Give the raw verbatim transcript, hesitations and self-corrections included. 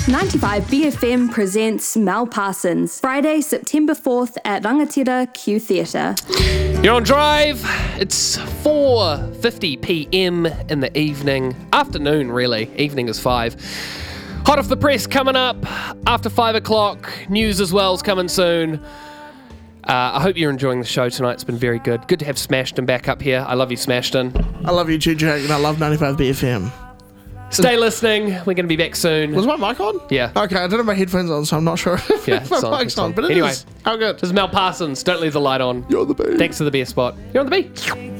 ninety-five B F M presents Mel Parsons, Friday, September fourth at Rangatira Q Theatre. You're on Drive. It's four fifty p.m. in the evening. Afternoon, really. Evening is five. Hot off the press coming up after five o'clock. News as well is coming soon. Uh, I hope you're enjoying the show tonight. It's been very good. Good to have Smashton back up here. I love you, Smashton. I love you too, Jake, and I love ninety-five B F M. Stay listening. We're going to be back soon. Was my mic on? Yeah. Okay, I don't have my headphones on, so I'm not sure if Yeah, my it's on, mic's it's on. on. But it Anyway. is. How good? This is Mel Parsons. Don't leave the light on. You're the best. Thanks for the best spot. You're on the beat.